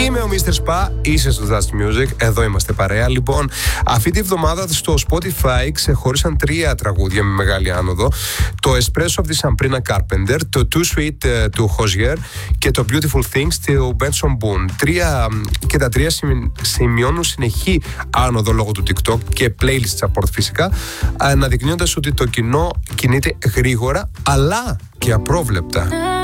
Είμαι ο Mr. Spa, είσαι στο Just Music, εδώ είμαστε παρέα. Λοιπόν, αυτή τη βδομάδα στο Spotify ξεχώρισαν 3 τραγούδια με μεγάλη άνοδο. Το Espresso of the Sabrina Carpenter, το Too Sweet του Hozier και το Beautiful Things του Benson Boone. Και τα 3 σημειώνουν συνεχή άνοδο λόγω του TikTok και playlist support φυσικά, αναδεικνύοντας ότι το κοινό κινείται γρήγορα αλλά και απρόβλεπτα.